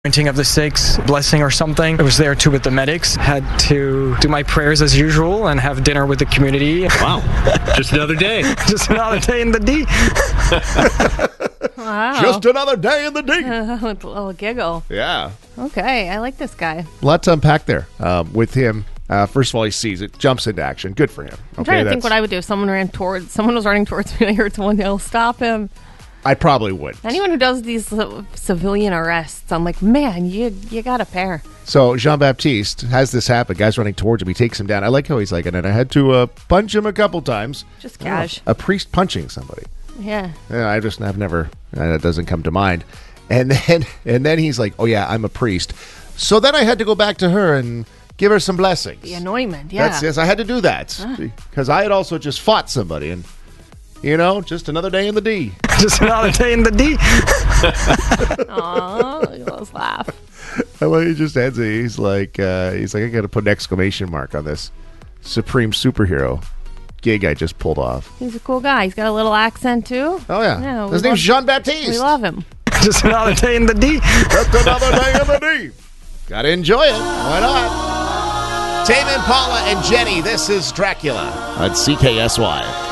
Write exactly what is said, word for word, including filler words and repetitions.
Anointing of the six, blessing or something. I was there too with the medics. Had to do my prayers as usual and have dinner with the community. Wow. Just another day. Just another day in the D. Wow. Just another day in the D. With a little giggle. Yeah. Okay, I like this guy. A lot to unpack there um, with him. Uh, first of all, he sees it, jumps into action. Good for him. Okay, I'm trying to think what I would do if someone ran towards, someone was running towards me and I heard someone yell, stop him. I probably would. Anyone who does these uh, civilian arrests, I'm like, man, you you got a pair. So Jean-Baptiste has this happen. Guy's running towards him. He takes him down. I like how he's like, and then I had to uh, punch him a couple times. Just cash. Oh, a priest punching somebody. Yeah. Yeah, I just have never. Uh, that doesn't come to mind. And then and then he's like, oh yeah, I'm a priest. So then I had to go back to her and give her some blessings. The anointment, yeah. That's yes, I had to do that Ah. because I had also just fought somebody and. You know, just another day in the D. Just another day in the D. Aw, look at those laugh. I love he just ends it. He's like, uh, he's like, I got to put an exclamation mark on this supreme superhero gig I just pulled off. He's a cool guy. He's got a little accent, too. Oh, yeah. Yeah, we His love- name's Jean-Baptiste. We love him. Just another day in the D. Just another day in the D. Got to enjoy it. Why not? Tame Impala and Jenny, this is Dracula on C K S Y.